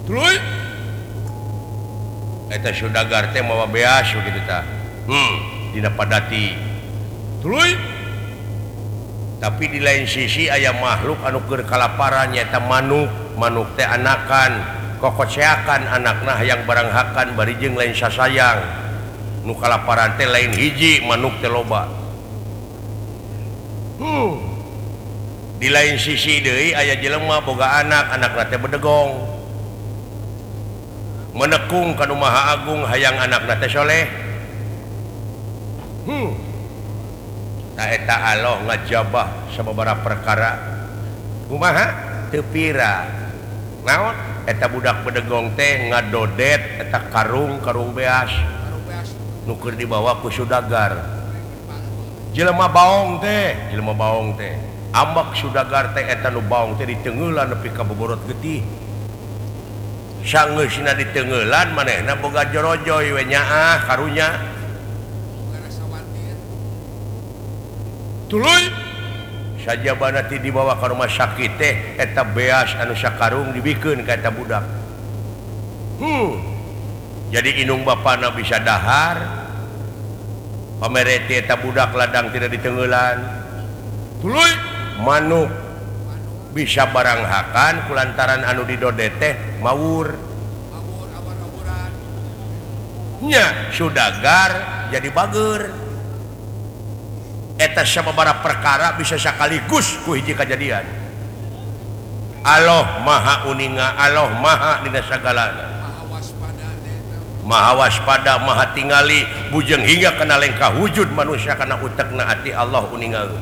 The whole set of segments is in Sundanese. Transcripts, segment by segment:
eta saudagar teh mawa beas gitu tah dina padati tuluy tapi di lain sisi aya makhluk anu keur kalaparan nyaeta manuk teh anakan kokoceakan anakna hayang baranghakan bari jeung lain sasayang nu kalaparan teh lain hiji manuk teh loba di lain sisi deui aya jelema boga anakna teh bedegong menekung ka nu Maha Agung hayang anakna teh soleh ta eta Allah ngajabah sababaraha perkara kumaha teu pira naon eta budak bedegong teh ngadodet eta karung beas nu keur dibawa ku saudagar jelema baong teh ambak saudagar teh eta nu baong teh diteungeulan nepi ka boborot getih sangeusna diteungeulan manehna boga jorojoy we nyaah karunya tuluy sajabana ti dibawa ka rumah sakit teh eta beas anu sakarung dibikeun ka eta budak jadi inung bapana bisa dahar pamereti eta budak ladang tidak diteungeulan tuluy manuk bisa baranghakan kulantaran anu didodet teh mawur nya saudagar jadi bager eta sababaraha perkara bisa sakaligus ku hiji kajadian Allah maha uninga Allah maha dina sagalana maha waspada maha tingali bujeng hingga kana lengkah wujud manusia kana utekna hati Allah uningaeun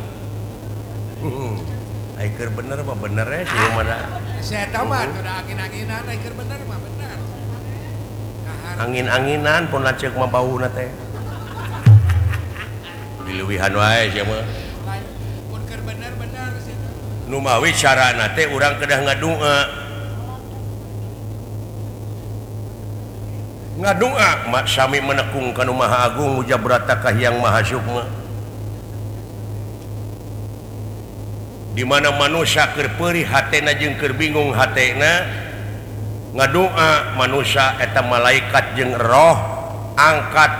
ai keur bener mah bener ya sih mana saya tamat udah angin-anginan ai keur bener mah bener angin-anginan pun lanceuk mah bauna teh dileuwihan wae sia mah pun keur bener-bener nu mawi carana teh urang kedah ngadoa mak sami menekung ka nu Maha Agung mujabrata ka Hyang Maha Sukma di mana manusia keur peurih hatena jeung keur bingung hatena ngadoa manusia eta malaikat jeung roh angkat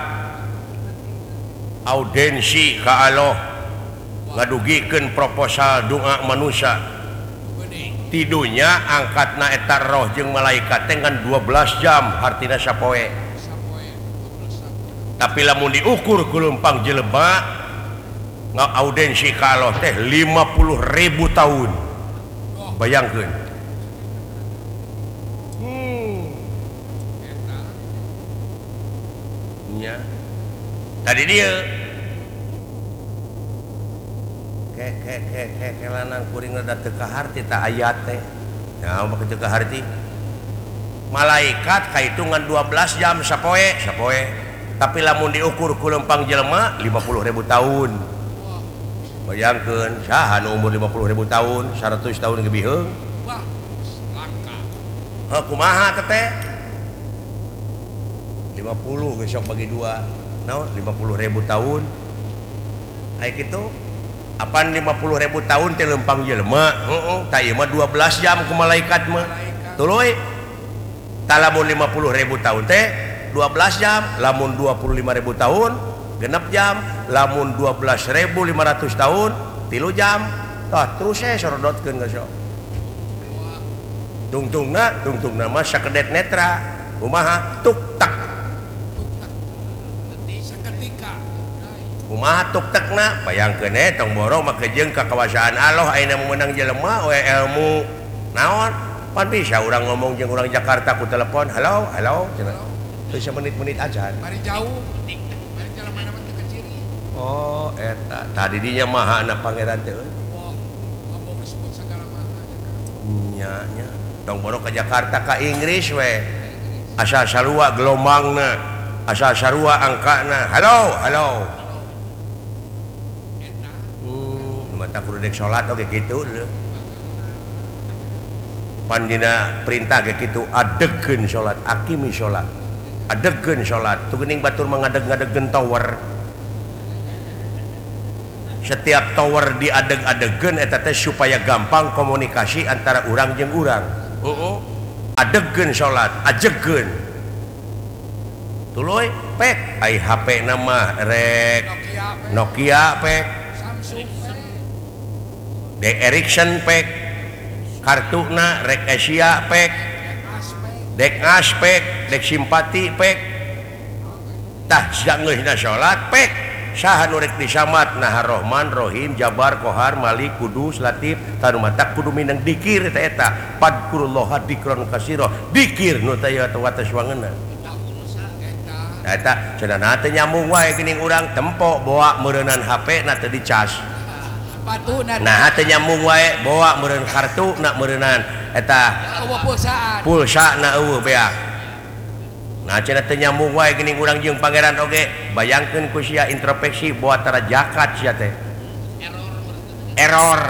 audensi ka Allah ngadugikeun proposal doa manusia tidunya angkatna eta roh jeung malaikat teh kan 12 jam artina sapoe tapi lamun diukur ku leumpang jelema ngaudensi ka Allah teh 50.000 tahun bayangkeun nya tadi dia ke lanang kuring rada teu kaharti ta ayat teh nya mah teu kaharti malaikat kahitungan 12 jam sapoe tapi lamun diukur ku leumpang jelema 50.000 tahun bayangkeun saha nu umur 50.000 tahun 100 tahun ge biheung wah langka kumaha teh 50 geus sok bagi 2 naon 50.000 tahun aya kitu apaan 50.000 tahun teh leumpang jelema tah ieu mah 12 jam ku malaikat mah tuluy tah lamun 50.000 tahun teh 12 jam lamun 25.000 tahun genep jam lamun 12.500 tahun 3 jam tah terus sorodotkeun geus sok tungtungna mah sakedet netra kumaha tuk tak kumaha tuk tekna bayangkeun tong borong make jeung kakawasan Allah ayeuna meunang jelema we ilmu naon pan bisa urang ngomong jeung urang Jakarta ku telepon halo cenah teu menit-menit ajan bari jauh bari jelema mah teu keciri oh eta tadi dinya mahana pangeran teh wah ngomong disebut segala maha nya tong borong ka Jakarta ka Inggris we asal sarua gelombangna asal sarua angkana halo mata kudu dek salat oge kitu pandina perintah ge kitu adegeun salat akimi salat adegeun salat tu geuning batur mangadeg-ngadegkeun tower setiap tower diadeg-adegeun eta teh supaya gampang komunikasi antara urang jeung urang adegen salat ajegen tuluy pek ai HP nama rek Nokia pek Samsung de Ericsson pek kartuna rek Asia pek dek aspek dek simpati pek tah jangeusna salat pek saha nu rek disamat nah Rahman Rohim Jabar Kohar Malik Kudus Latif tanu mata kudu minang dikir eta padkurullaha dzikran katsira dikir nu teh wates wangeunna eta cenah teh nyambung wae geuning urang tempo bawa meureunan HP na teu dicas batuna nah teh nyambung wae bawa meureun kartu na meureunan eta pulsa na eueuh beak nah cenah teh nyambung wae geuning urang jeung pangeran oge bayangkeun ku sia introspeksi bawa tara jakat sia teh error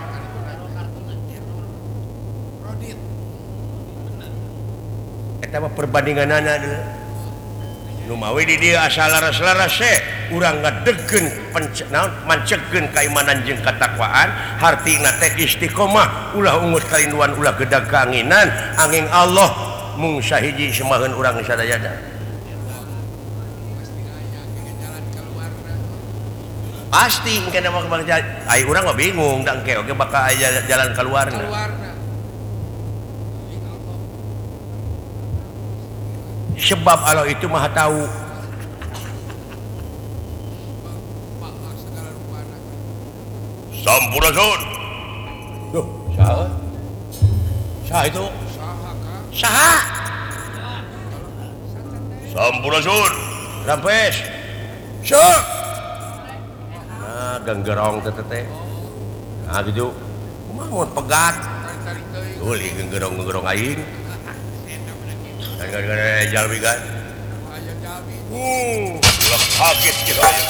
eta mah perbandinganana deui nu mawi di dieu asal laras-laras urang ngadegkeun mancekeun kaimanan jeung katakwaan hartina teh istiqomah ulah ungut karinduan ulah gedag kaanginan angin Allah mung sahiji semaheun urang sadayana pasti engke mah ai urang mah bingung da engke oge bakal aya jalan kaluarna sebab Allah itu maha tahu Sampurasun duh saha itu saha Sampurasun rampes syuk nah genggerong teh nah gitu kumaha mun pegat tuluy genggerong aing kan jalmi kan kaget